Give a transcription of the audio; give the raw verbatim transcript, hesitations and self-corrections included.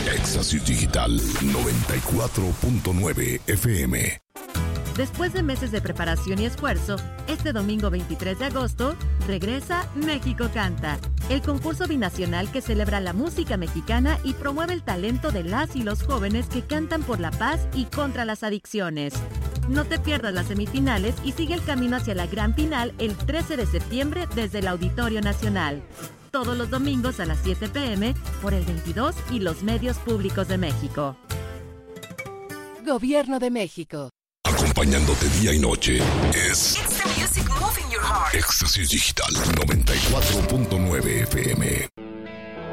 Éxtasis Digital noventa y cuatro punto nueve F M. Después de meses de preparación y esfuerzo, este domingo veintitrés de agosto regresa México Canta, el concurso binacional que celebra la música mexicana y promueve el talento de las y los jóvenes que cantan por la paz y contra las adicciones. No te pierdas las semifinales y sigue el camino hacia la gran final el trece de septiembre desde el Auditorio Nacional. Todos los domingos a las siete pe eme por el veintidós y los medios públicos de México. Gobierno de México. Acompañándote día y noche es It's the music moving your heart. Éxtasis Digital noventa y cuatro punto nueve F M.